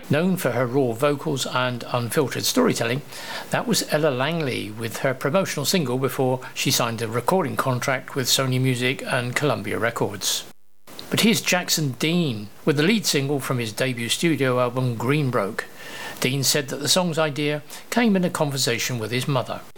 Known for her raw vocals and unfiltered storytelling, that was Ella Langley with her promotional single before she signed a recording contract with Sony Music and Columbia Records. But here's Jackson Dean with the lead single from his debut studio album Greenbroke. Dean said that the song's idea came in a conversation with his mother.